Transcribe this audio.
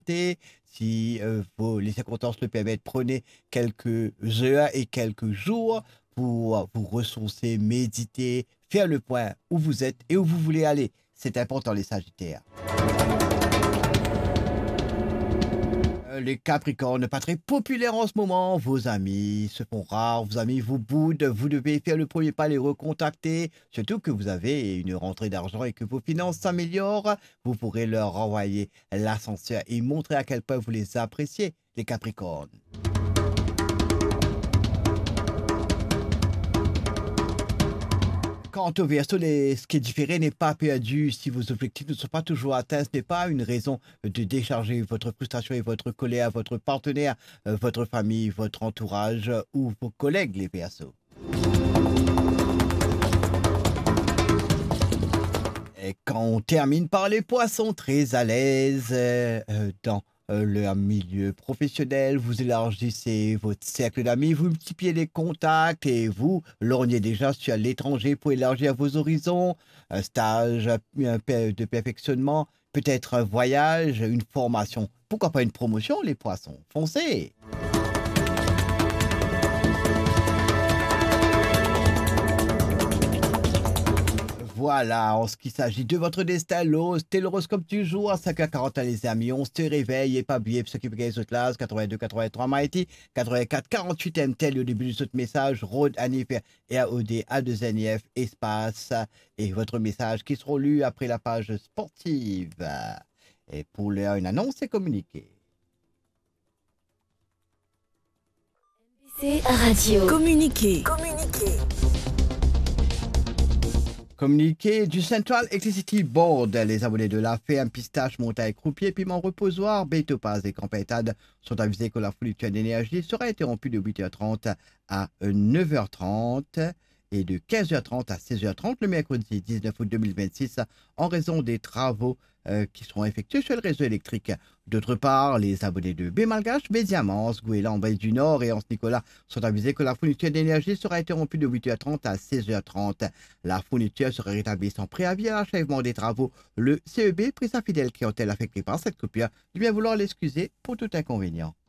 Si les circonstances le permettent, prenez quelques heures et quelques jours pour vous ressourcer, méditer, faire le point où vous êtes et où vous voulez aller. C'est important, les Sagittaires. Les Capricornes, pas très populaires en ce moment. Vos amis se font rares, vos amis vous boudent. Vous devez faire le premier pas, les recontacter. Surtout que vous avez une rentrée d'argent et que vos finances s'améliorent. Vous pourrez leur envoyer l'ascenseur et montrer à quel point vous les appréciez, les Capricornes. Quant au Verseau, ce qui est différé n'est pas perdu. Si vos objectifs ne sont pas toujours atteints, ce n'est pas une raison de décharger votre frustration et votre colère à votre partenaire, votre famille, votre entourage ou vos collègues, les Verseaux. Et quand on termine par les Poissons, très à l'aise dans leur milieu professionnel, vous élargissez votre cercle d'amis, vous multipliez les contacts et vous lorgnez déjà sur l'étranger pour élargir vos horizons, un stage de perfectionnement, peut-être un voyage, une formation, pourquoi pas une promotion, les Poissons, foncez! Voilà, en ce qui s'agit de votre destin, c'était l'horoscope du jour à 5h40 les amis. On se réveille et pas oublier ce qui peut gagner ce classe 82 83 Mighty 84 48 MTL au début de ce message Road Anif ROD A2NIF espace et votre message qui sera lu après la page sportive. Et pour l'heure, une annonce est communiquée. C'est radio. Communiquer. Communiqué du Central Electricity Board. Les abonnés de la ferme, pistache, montagne, croupier, piment reposoir, bétopaz et campétade sont avisés que la fourniture d'énergie sera interrompue de 8h30 à 9h30 et de 15h30 à 16h30 le mercredi 19 août 2026 en raison des travaux qui seront effectués sur le réseau électrique. D'autre part, les abonnés de Bémalgache, Bédiamance, Gouélan, Baie du Nord et Anse-Nicolas sont avisés que la fourniture d'énergie sera interrompue de 8h30 à 16h30. La fourniture sera rétablie sans préavis à l'achèvement des travaux. Le CEB prie sa fidèle clientèle affectée par cette coupure de bien vouloir l'excuser pour tout inconvénient.